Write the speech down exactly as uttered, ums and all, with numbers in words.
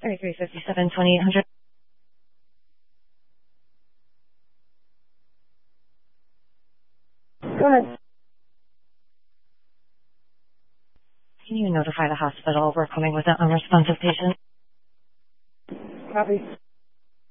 thirty-three fifty-seven, twenty-eight hundred. Go ahead. Can you notify the hospital we're coming with an unresponsive patient? Copy.